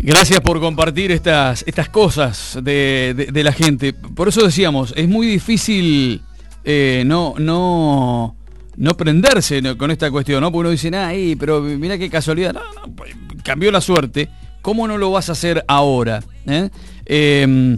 Gracias por compartir estas cosas de la gente. Por eso decíamos, es muy difícil no prenderse con esta cuestión, ¿no? Porque uno dice, pero mira qué casualidad. No, pues, cambió la suerte. ¿Cómo no lo vas a hacer ahora? En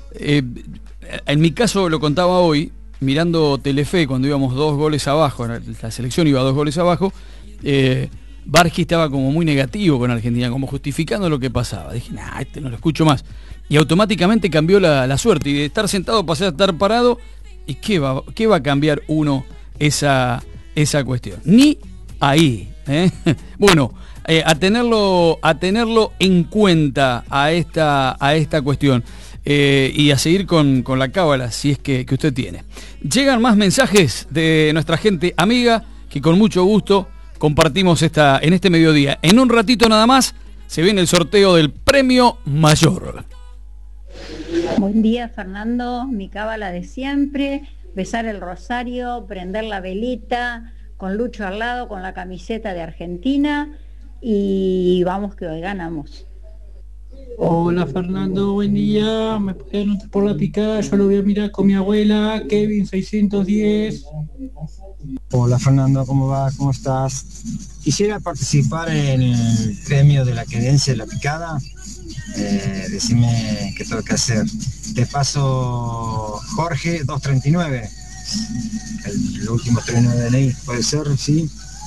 mi caso, lo contaba hoy, mirando Telefe, cuando íbamos 2 goles abajo, la selección iba 2 goles abajo, Bargi estaba como muy negativo con Argentina, como justificando lo que pasaba. Dije, no lo escucho más. Y automáticamente cambió la suerte. Y de estar sentado pasé a estar parado. ¿Y qué va a cambiar uno esa cuestión? Ni ahí. Bueno, a tenerlo en cuenta a esta cuestión. Y a seguir con la cábala, si es que usted tiene. Llegan más mensajes de nuestra gente amiga, que con mucho gusto compartimos en este mediodía. En un ratito nada más se viene el sorteo del premio mayor. Buen día, Fernando. Mi cábala de siempre: besar el rosario, prender la velita, con Lucho al lado, con la camiseta de Argentina, y vamos que hoy ganamos. Hola Fernando, buen día. Me puede anotar por la picada, yo lo voy a mirar con mi abuela, Kevin 610. Hola Fernando, ¿cómo va? ¿Cómo estás? Quisiera participar en el premio de la querencia de la picada. Decime qué tengo que hacer. Te paso Jorge 239. El último término de DNI, ¿puede ser? Sí.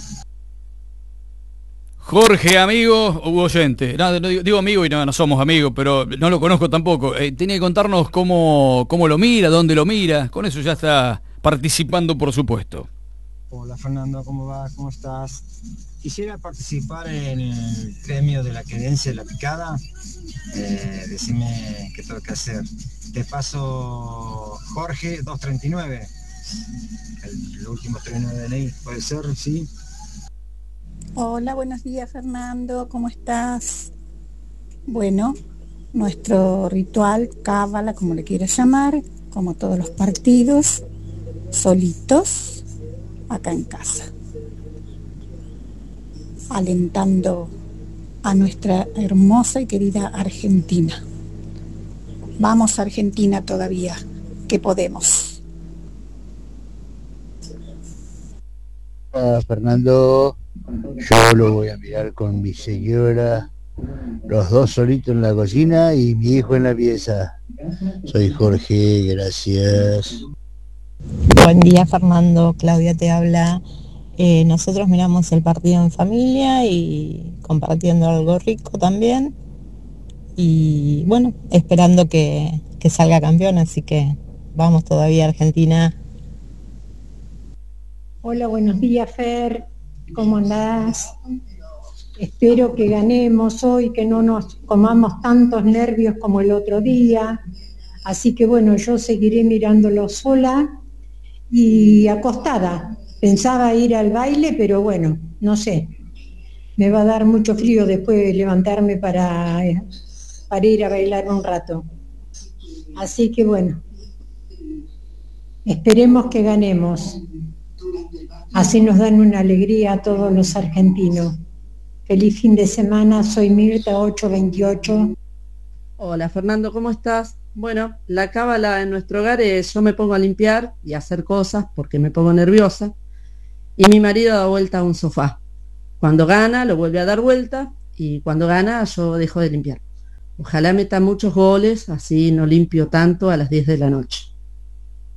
Jorge, amigo, oyente. No, digo amigo y no somos amigos, pero no lo conozco tampoco. Tiene que contarnos cómo lo mira, dónde lo mira. Con eso ya está participando, por supuesto. Hola Fernando, ¿cómo va? ¿Cómo estás? Quisiera participar en el premio de la querencia de la picada. Decime qué tengo que hacer. Te paso Jorge 239. El último término de DNI, ¿puede ser? Sí. Hola, buenos días Fernando, ¿cómo estás? Bueno, nuestro ritual, cábala, como le quieras llamar, como todos los partidos, solitos, acá en casa, alentando a nuestra hermosa y querida Argentina. Vamos Argentina todavía, que podemos. Hola Fernando, yo lo voy a mirar con mi señora, los dos solitos en la cocina y mi hijo en la pieza. Soy Jorge, gracias. Buen día Fernando, Claudia te habla. Nosotros miramos el partido en familia y compartiendo algo rico también. Y bueno, esperando que salga campeón, así que vamos todavía a Argentina. Hola, buenos días Fer, ¿cómo andás? Espero que ganemos hoy, que no nos comamos tantos nervios como el otro día. Así que bueno, yo seguiré mirándolo sola y acostada. Pensaba ir al baile, pero bueno, no sé. Me va a dar mucho frío después levantarme para ir a bailar un rato. Así que bueno, esperemos que ganemos. Así nos dan una alegría a todos los argentinos. Feliz fin de semana, soy Mirta 828. Hola Fernando, ¿cómo estás? Bueno, la cábala en nuestro hogar es: yo me pongo a limpiar y a hacer cosas porque me pongo nerviosa, y mi marido da vuelta a un sofá. Cuando gana lo vuelve a dar vuelta, y cuando gana yo dejo de limpiar. Ojalá meta muchos goles, así no limpio tanto a las 10 de la noche.